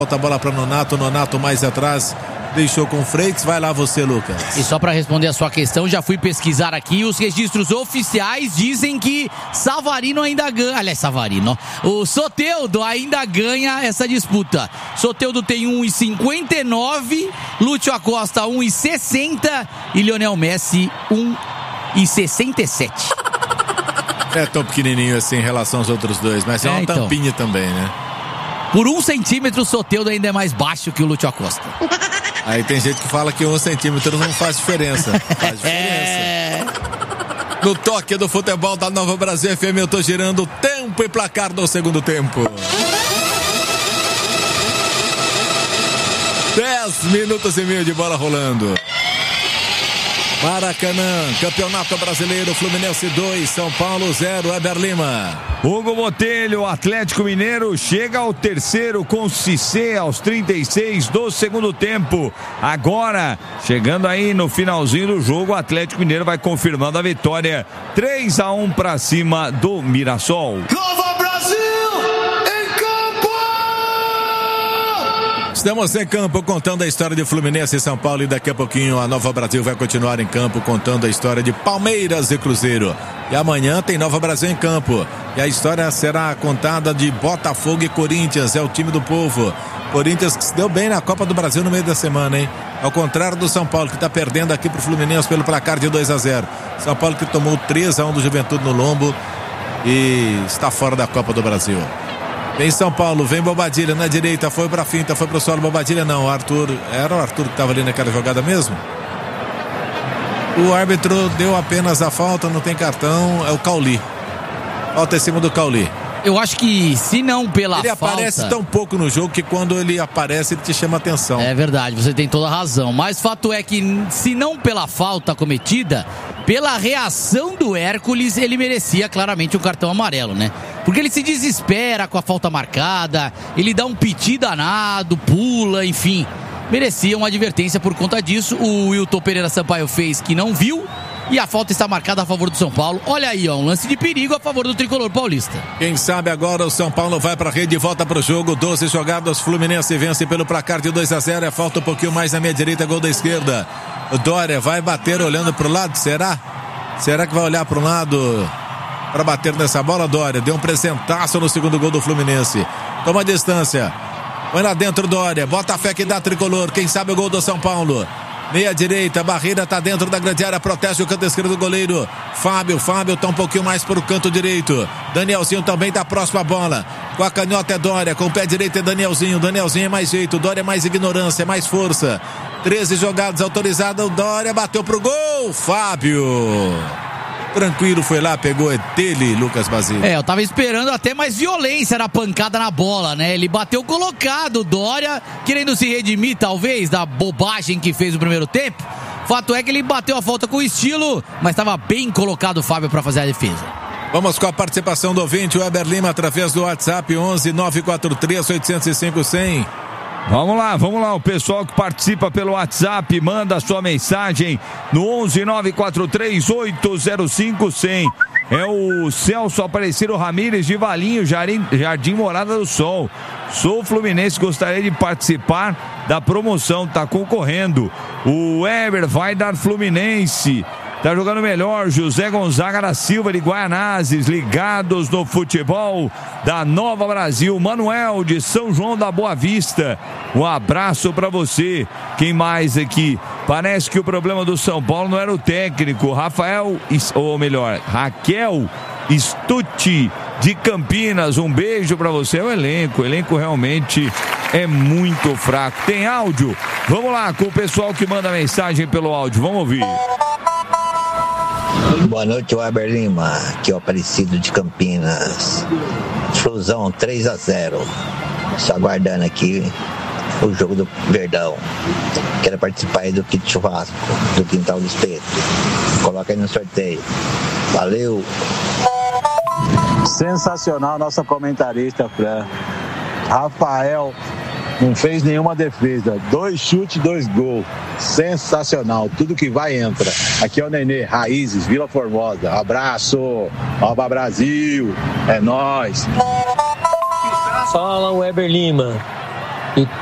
Volta a bola para Nonato mais atrás, deixou com o Freitas. Vai lá você, Lucas. E só para responder a sua questão, já fui pesquisar aqui, os registros oficiais dizem que Savarino ainda ganha, aliás, Savarino, o Soteldo ainda ganha essa disputa. Soteldo tem 1,59, Lúcio Acosta 1,60 e Lionel Messi 1,67. É tão pequenininho assim em relação aos outros dois, mas é uma tampinha também, né? Por 1 centímetro, o Soteldo ainda é mais baixo que o Lúcio Acosta. Aí tem gente que fala que 1 centímetro não faz diferença. Faz diferença. No toque do futebol da Nova Brasil FM, eu tô girando tempo e placar do segundo tempo. 10 minutos e meio de bola rolando. Maracanã, Campeonato Brasileiro, Fluminense 2, São Paulo 0, Weber Lima. Hugo Botelho, Atlético Mineiro chega ao terceiro com Cissé aos 36 do segundo tempo. Agora, chegando aí no finalzinho do jogo, o Atlético Mineiro vai confirmando a vitória 3-1 para cima do Mirassol. Nova Brasil! Estamos em campo contando a história de Fluminense e São Paulo, e daqui a pouquinho a Nova Brasil vai continuar em campo contando a história de Palmeiras e Cruzeiro. E amanhã tem Nova Brasil em campo e a história será contada de Botafogo e Corinthians, é o time do povo. Corinthians que se deu bem na Copa do Brasil no meio da semana, hein? Ao contrário do São Paulo, que está perdendo aqui pro Fluminense pelo placar de 2-0. São Paulo que tomou 3-1 do Juventude no lombo e está fora da Copa do Brasil. Vem São Paulo, vem Bobadilha na direita, foi pra finta, foi pro solo, Bobadilha não, Arthur, era o Arthur que tava ali naquela jogada mesmo? O árbitro deu apenas a falta, não tem cartão, é o Cauli. Falta em cima do Cauli. Eu acho que se não pela falta... Ele aparece tão pouco no jogo que quando ele aparece ele te chama atenção. É verdade, você tem toda a razão, mas fato é que se não pela falta cometida, pela reação do Hércules, ele merecia claramente um cartão amarelo, né? Porque ele se desespera com a falta marcada, ele dá um piti danado, pula, enfim. Merecia uma advertência por conta disso. O Wilton Pereira Sampaio fez que não viu e a falta está marcada a favor do São Paulo. Olha aí, ó, um lance de perigo a favor do tricolor paulista. Quem sabe agora o São Paulo vai para a rede e volta para o jogo. 12 jogadas, Fluminense vence pelo placar de 2-0. É falta um pouquinho mais na minha direita, gol da esquerda. O Dória vai bater olhando para o lado, será? Será que vai olhar para o lado para bater nessa bola? Dória deu um presentaço no segundo gol do Fluminense. Toma a distância. Vai lá dentro, Dória. Bota a fé que dá tricolor. Quem sabe o gol do São Paulo. Meia direita, Barreira tá dentro da grande área, protege o canto esquerdo do goleiro. Fábio tá um pouquinho mais pro canto direito. Danielzinho também tá próximo à bola. Com a canhota é Dória, com o pé direito é Danielzinho. Danielzinho é mais jeito, Dória é mais ignorância, é mais força. 13 jogadas autorizadas, o Dória bateu pro gol. Fábio tranquilo, foi lá, pegou, é dele, Lucas Basílio. Eu tava esperando até mais violência na pancada na bola, né? Ele bateu colocado, Dória, querendo se redimir, talvez, da bobagem que fez no primeiro tempo. Fato é que ele bateu a falta com estilo, mas estava bem colocado o Fábio para fazer a defesa. Vamos com a participação do ouvinte, o Weber Lima, através do WhatsApp 11 943 805 100. Vamos lá, o pessoal que participa pelo WhatsApp, manda a sua mensagem no 11 943 805 100. É o Celso Aparecido Ramírez de Valinho, Jardim Morada do Sol. Sou fluminense, gostaria de participar da promoção, tá concorrendo. O Weber vai dar Fluminense. Tá jogando melhor, José Gonzaga da Silva de Guaianazes, ligados no futebol da Nova Brasil. Manuel de São João da Boa Vista, um abraço pra você. Quem mais aqui? Parece que o problema do São Paulo não era o técnico. Raquel Stucci de Campinas, um beijo pra você. O elenco realmente é muito fraco. Tem áudio? Vamos lá com o pessoal que manda mensagem pelo áudio, vamos ouvir. Boa noite, Weber Lima, aqui é o Aparecido de Campinas. Flusão 3-0. Só aguardando aqui o jogo do Verdão. Quero participar aí do kit churrasco do Quintal do Espeto. Coloca aí no sorteio. Valeu! Sensacional nossa comentarista, Fran. Rafael não fez nenhuma defesa. 2 chutes, 2 gols. Sensacional. Tudo que vai entra. Aqui é o Nenê, Raízes, Vila Formosa. Abraço. Nova Brasil. É nóis. Fala, Weber Lima. e